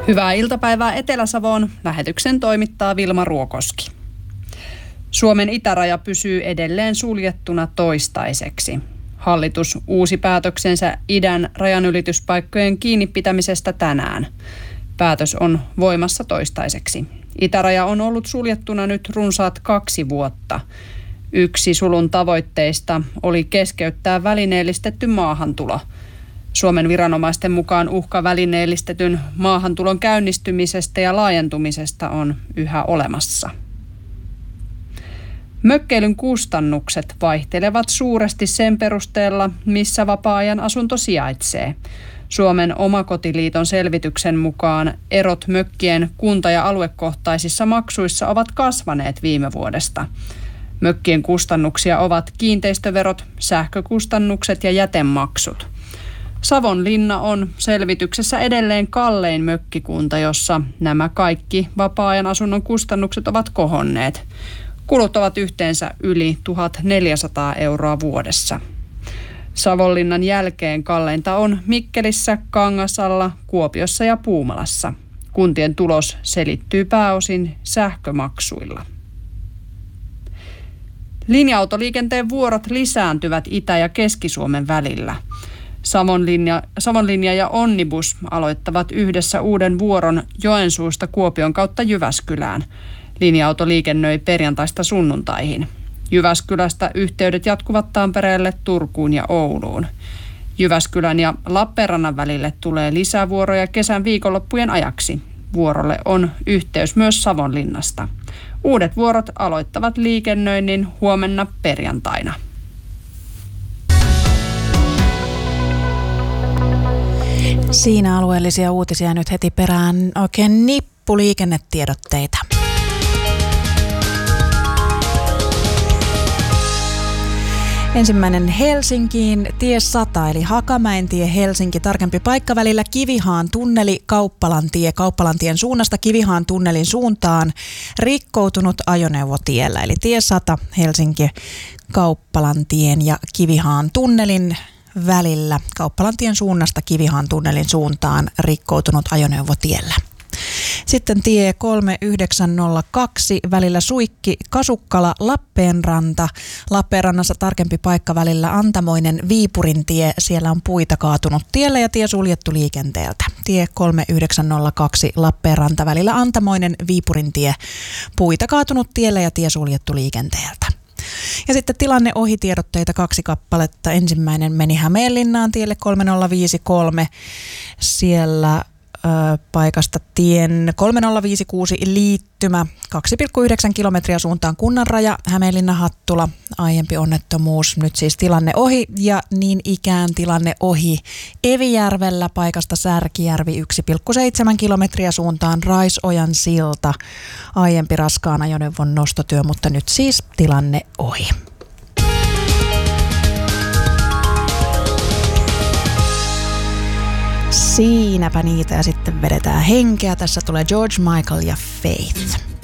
Hyvää iltapäivää Etelä-Savoon. Lähetyksen toimittaa Vilma Ruokoski. Suomen itäraja pysyy edelleen suljettuna toistaiseksi. Hallitus uusi päätöksensä idän rajanylityspaikkojen kiinni pitämisestä tänään. Päätös on voimassa toistaiseksi. Itäraja on ollut suljettuna nyt runsaat 2 vuotta. Yksi sulun tavoitteista oli keskeyttää välineellistetty maahantulo. Suomen viranomaisten mukaan uhka välineellistetyn maahantulon käynnistymisestä ja laajentumisesta on yhä olemassa. Mökkeilyn kustannukset vaihtelevat suuresti sen perusteella, missä vapaa-ajan asunto sijaitsee. Suomen Omakotiliiton selvityksen mukaan erot mökkien kunta- ja aluekohtaisissa maksuissa ovat kasvaneet viime vuodesta. Mökkien kustannuksia ovat kiinteistöverot, sähkökustannukset ja jätemaksut. Savonlinna on selvityksessä edelleen kallein mökkikunta, jossa nämä kaikki vapaa-ajan asunnon kustannukset ovat kohonneet. Kulut ovat yhteensä yli 1 400 € vuodessa. Savonlinnan jälkeen kalleinta on Mikkelissä, Kangasalla, Kuopiossa ja Puumalassa. Kuntien tulos selittyy pääosin sähkömaksuilla. Linja-autoliikenteen vuorot lisääntyvät Itä- ja Keski-Suomen välillä. Savonlinja ja Onnibus aloittavat yhdessä uuden vuoron Joensuusta Kuopion kautta Jyväskylään. Linja-auto liikennöi perjantaista sunnuntaihin. Jyväskylästä yhteydet jatkuvat Tampereelle, Turkuun ja Ouluun. Jyväskylän ja Lappeenrannan välille tulee lisävuoroja kesän viikonloppujen ajaksi. Vuorolle on yhteys myös Savonlinnasta. Uudet vuorot aloittavat liikennöinnin huomenna perjantaina. Siinä alueellisia uutisia nyt heti perään oikein nippu liikennetiedotteita. Ensimmäinen Helsinkiin, tie 100 eli Hakamäentie Helsinki, tarkempi paikka välillä Kivihaan tunneli, Kauppalantien suunnasta Kivihaan tunnelin suuntaan rikkoutunut ajoneuvotiellä. Eli tie 100 Helsinki Kauppalantien ja Kivihaan tunnelin välillä Kauppalantien suunnasta Kivihaan tunnelin suuntaan rikkoutunut ajoneuvotiellä. Sitten tie 3902 välillä Suikki, Kasukkala, Lappeenranta. Lappeenrannassa tarkempi paikka välillä Antamoinen, Viipurintie. Siellä on puita kaatunut tiellä ja tie suljettu liikenteeltä. Tie 3902 Lappeenranta välillä Antamoinen, Viipurintie. Puita kaatunut tiellä ja tie suljettu liikenteeltä. Ja sitten tilanne ohitiedotteita 2 kappaletta. Ensimmäinen meni Hämeenlinnaan tielle 3053. Siellä paikasta tien 3056 liittymä 2,9 kilometriä suuntaan Kunnanraja, Hämeenlinna-Hattula, aiempi onnettomuus, nyt siis tilanne ohi ja niin ikään tilanne ohi Evijärvellä paikasta Särkijärvi 1,7 kilometriä suuntaan Raisojan silta, aiempi raskaan ajoneuvon nostotyö, mutta nyt siis tilanne ohi. Siinäpä niitä ja sitten vedetään henkeä. Tässä tulee George Michael ja Faith.